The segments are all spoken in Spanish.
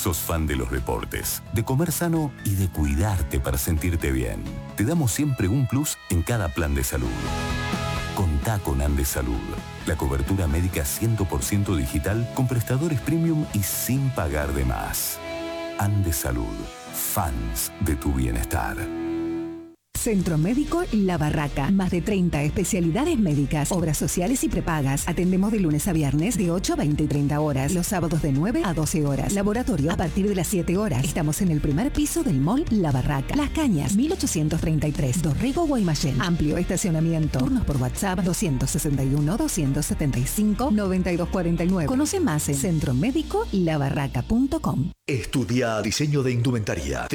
Sos fan de los deportes, de comer sano y de cuidarte para sentirte bien. Te damos siempre un plus en cada plan de salud. Contá con Andes Salud, la cobertura médica 100% digital con prestadores premium y sin pagar de más. Andes Salud, fans de tu bienestar. Centro Médico La Barraca. Más de 30 especialidades médicas, obras sociales y prepagas. Atendemos de lunes a viernes de 8 a 20 y 30 horas. Los sábados de 9 a 12 horas. Laboratorio a partir de las 7 horas. Estamos en el primer piso del Mall La Barraca. Las Cañas, 1833. Dorrego, Guaymallén. Amplio estacionamiento. Turnos por WhatsApp 261-275-9249. Conoce más en centromedicolabarraca.com. Estudia diseño de indumentaria.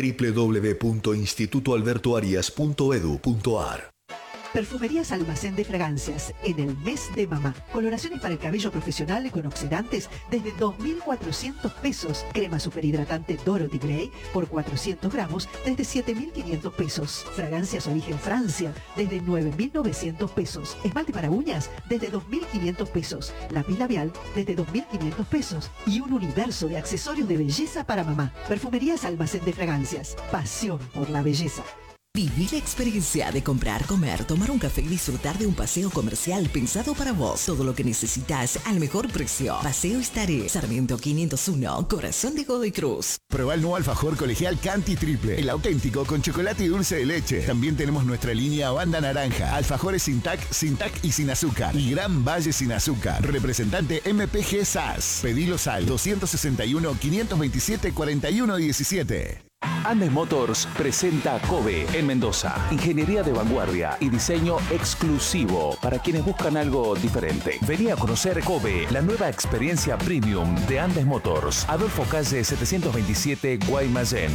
www.institutoalbertoarias.edu.ar. Perfumerías Almacén de Fragancias, en el mes de mamá. Coloraciones para el cabello profesional con oxidantes desde 2.400 pesos. Crema superhidratante Dorothy Gray por 400 gramos desde 7.500 pesos. Fragancias origen Francia desde 9.900 pesos. Esmalte para uñas desde 2.500 pesos. Lápiz labial desde 2.500 pesos. Y un universo de accesorios de belleza para mamá. Perfumerías Almacén de Fragancias. Pasión por la belleza. Viví la experiencia de comprar, comer, tomar un café y disfrutar de un paseo comercial pensado para vos. Todo lo que necesitas al mejor precio. Paseo Estaré, Sarmiento 501, Corazón de Godoy Cruz. Prueba el nuevo alfajor colegial Canti Triple, el auténtico con chocolate y dulce de leche. También tenemos nuestra línea Banda Naranja, alfajores sin tac y sin azúcar. Y Gran Valle sin azúcar. Representante MPG SAS. Pedilos al 261-527-4117. Andes Motors presenta Kobe en Mendoza. Ingeniería de vanguardia y diseño exclusivo para quienes buscan algo diferente. Vení a conocer Kobe, la nueva experiencia premium de Andes Motors. Adolfo Calle 727, Guaymallén.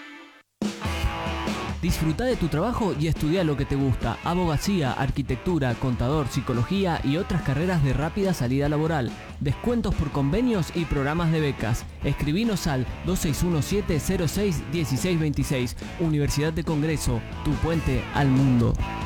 Disfruta de tu trabajo y estudia lo que te gusta. Abogacía, arquitectura, contador, psicología y otras carreras de rápida salida laboral. Descuentos por convenios y programas de becas. Escribinos al 2617-06-1626. Universidad de Congreso, tu puente al mundo.